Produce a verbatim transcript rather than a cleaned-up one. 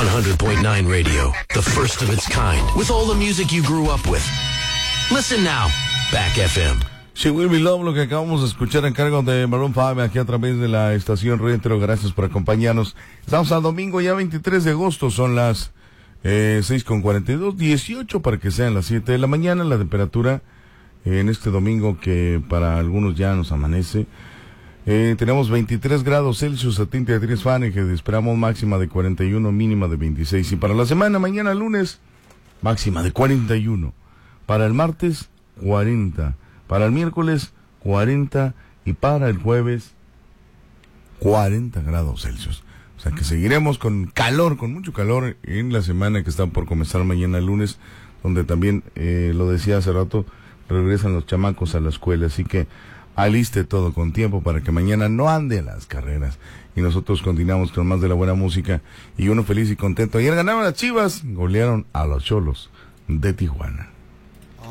one hundred point nine Radio, the first of its kind, with all the music you grew up with. Listen now, Back F M. She Will Be Love, lo que acabamos de escuchar en cargo de Maroon cinco aquí a través de la estación Retro. Gracias por acompañarnos. Estamos al domingo ya veintitrés de agosto, son las eh, seis con cuarenta y dos, dieciocho para que sean las siete de la mañana. La temperatura eh, en este domingo que para algunos ya nos amanece. Eh, tenemos veintitrés grados Celsius a treinta y tres Fahrenheit, esperamos máxima de cuarenta y uno, mínima de veintiséis. Y para la semana, mañana lunes, máxima de cuarenta y uno. Para el martes, cuarenta. Para el miércoles, cuarenta. Y para el jueves, cuarenta grados Celsius. O sea que seguiremos con calor, con mucho calor en la semana que está por comenzar mañana lunes, donde también, eh, lo decía hace rato, regresan los chamacos a la escuela. Así que aliste todo con tiempo para que mañana no ande a las carreras. Y nosotros continuamos con más de la buena música. Y uno feliz y contento. Ayer ganaron las Chivas, golearon a los Cholos de Tijuana.